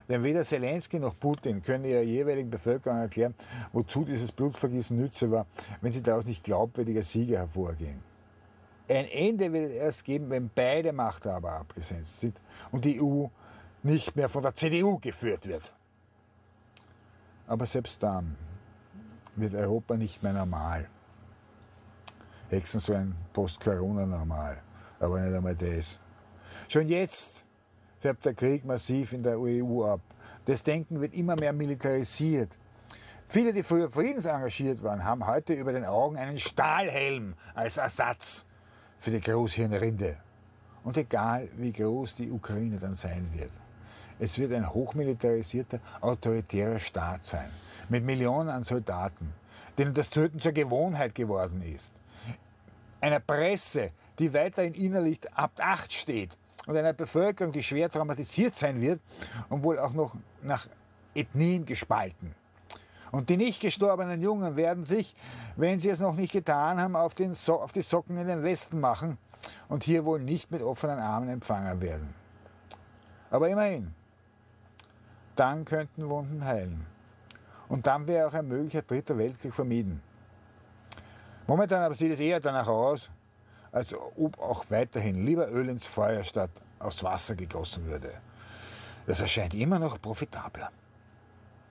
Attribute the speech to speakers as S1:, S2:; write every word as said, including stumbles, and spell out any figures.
S1: Denn weder Zelensky noch Putin können ihrer jeweiligen Bevölkerung erklären, wozu dieses Blutvergießen nütze war, wenn sie daraus nicht glaubwürdiger Sieger hervorgehen. Ein Ende wird es erst geben, wenn beide Machthaber abgesetzt sind und die E U nicht mehr von der C D U geführt wird. Aber selbst dann wird Europa nicht mehr normal. Hexen so ein Post-Corona-Normal, aber nicht einmal das. Schon jetzt färbt der Krieg massiv in der E U ab. Das Denken wird immer mehr militarisiert. Viele, die früher friedensengagiert waren, haben heute über den Augen einen Stahlhelm als Ersatz für die Großhirnrinde. Und egal, wie groß die Ukraine dann sein wird, es wird ein hochmilitarisierter, autoritärer Staat sein, mit Millionen an Soldaten, denen das Töten zur Gewohnheit geworden ist. Einer Presse, die weiterhin innerlich ab acht steht und einer Bevölkerung, die schwer traumatisiert sein wird und wohl auch noch nach Ethnien gespalten. Und die nicht gestorbenen Jungen werden sich, wenn sie es noch nicht getan haben, auf, den so- auf die Socken in den Westen machen und hier wohl nicht mit offenen Armen empfangen werden. Aber immerhin, dann könnten Wunden heilen. Und dann wäre auch ein möglicher dritter Weltkrieg vermieden. Momentan aber sieht es eher danach aus, als ob auch weiterhin lieber Öl ins Feuer statt aufs Wasser gegossen würde. Das erscheint immer noch profitabler.